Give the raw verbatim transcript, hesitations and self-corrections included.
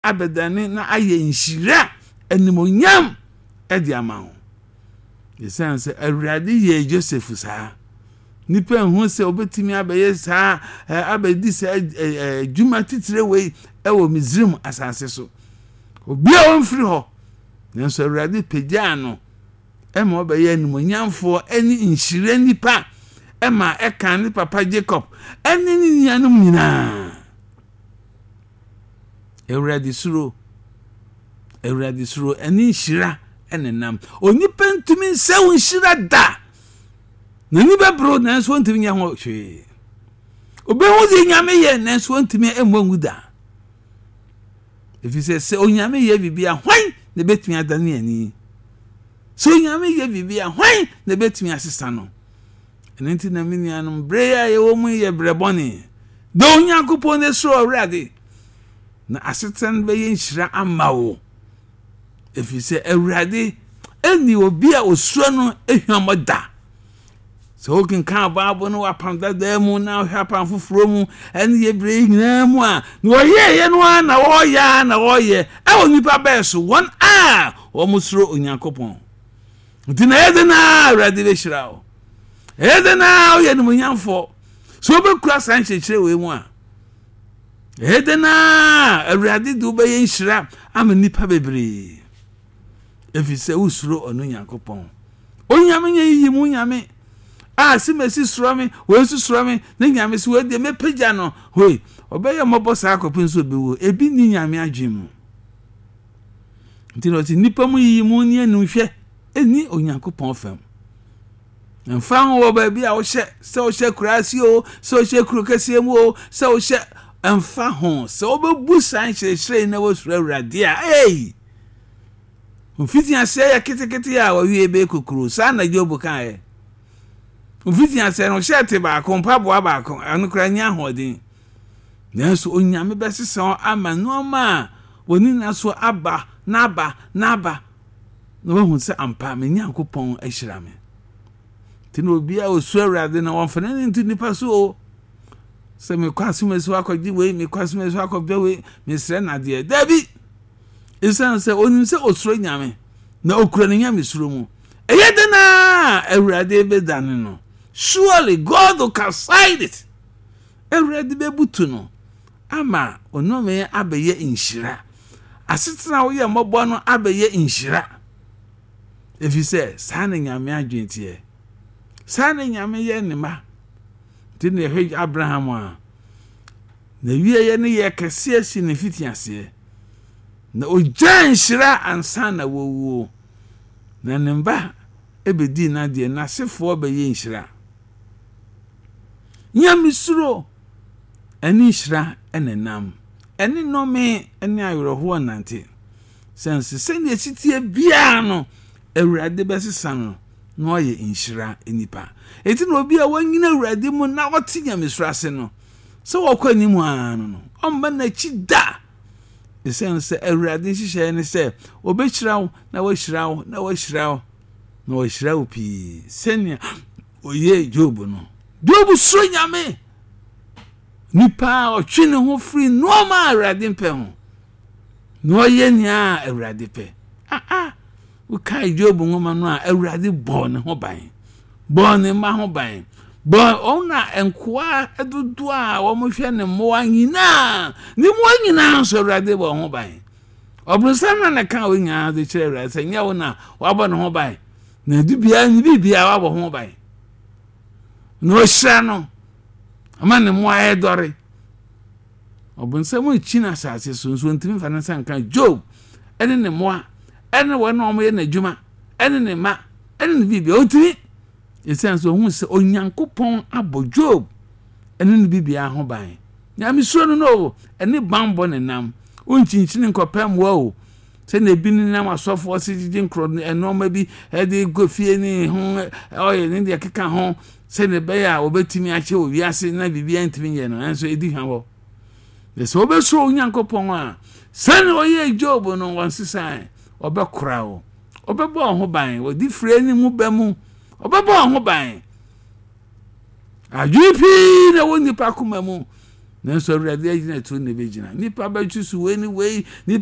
abedane na aye nhira animonyam edi ama ho yesan se awurade ye Joseph saa nipa hu se obetimi abaye saa abedi se djuma titire we ewo Misrim asase so obi a wonfiri ho nanso awurade pagya no ema obaye animonyamfo eni nhire nipa ema eka ni papa Jacob eni ni nianum nyina awurade suro awurade suro eni nhira enenam onipa ntumi nsawo nhira da na ni bebro nanso ntumi nya ho hwe obehu di nyame ye nanso ntumi emwangu da efise se onyame ye bibia hwan na betumi adane ani so onyame ye bibia hwan na betumi asesa no enenti na minianum breya ye wo mu ye breboni do Onyankopon ne so awurade na asetan be ye nhira amawo efise awurade eni obi a osuo no ehwamoda so kin kan baabo no wapanda da mu na hwapa foforo mu eni ye bre nyina mu a no ye ye no na wo ya na wo ye e oni pa beso one a wo musuro Onyankopon ntina yede na awurade be shirawo yede na o ye no nyamfo so be kura san chechire we mu a yede na awurade do be ye nhira ama nipa bebre efise usuro onu Nyankopon onyame nye yi mu nyame a simesi suro me we su suro me na nyame se we de me pagya no hoi obeye mobo sa akopin so bewo ebi ni nyame adwemu ntino ti nipa mu yi mu ni anu hwe eni Onyankopon fam mfa ho ba bia wo hye se wo hye kurasi o se wo hye kurokase mu o se wo hye mfa ho se wo bebu san hye na wo suro awurade a ei Mfiti ase ya kitikiti ya wawie be kokuru sana Job kan e mfiti ase no shete ba ko mpaboa ba ko anukra nya hodin nanso onyame besesa ama noma woni naso aba na aba na aba no hu se ampa me Nyankopon ahira me tino obi a osu awurade na wonfane nti nipa so se me kwasu meso akodi we me kwasu meso akobbe we me sre na de dabi isan se onim se osuro nyame na okura ne nyame suro mu eyede na awurade be dane no surely God will caside it awurade be butu no ama onome abeye nhira asetena wo ye mobo no abeye nhira efise sa ne nyame adwentie sa ne nyame ye nima tine he Abraham a na wie ye ne ye kase asi ne fitiase na ojan shira ansa na wowo na nemba ebedi na de na sefo be ye nhira nyamisuro ani shira enenam eni nome eni ayroho nante sense sene sitie bia no awurade besesa no no ye nhira enipa eti na obi a wanyina awurade mu na wote nyamisuro ase no so wokwani mu anu no omba na chida esense awurade hihye ne se obechirawo na washirawo na washirawo na washirawo pi senia oye Job no Job so nyame nipa otwene ho free no ma awurade mpe ho no ye nia awurade pe ah ah u kai Job ngoma no a awurade bo ne ho ban bo ne ma ho ban bo ona enkoa edudu a wo mo hwe ne mo anyina ni mo anyina so awurade bo ho ban obrusana na kan wo nya de kire awurade se nya wo na wa bo ne ho ban na du bia ni bibia wa bo ho ban no hra no ama ne mo aye dore obunsa mo china sase so so ntimi fa na san kan Job ene ne mo ene wo na mo ye na djuma ene ne ma ene ne bibia o timi esense ohun se Onyankopon abo Job ene ne bibia ho ban nyame suro no no ene bambo ne nam onchinchini nkopam wa o se na bi ni nam asofo se jiji nkro eno ma bi e de gofie ni ho oye ni de keka ho se ne be ya obetimi ache owiase na bibia ntimi ye no enso edi hwan wo yes obeso Onyankopon a se ne oye Job no wonsisa obekora o obebo ho ban o di fre ni mu ba mu obebo ho ban ajupi na woni pa kuma mu nanso awurade agyina to ne begyina nipa bɛtwi so wei ni wei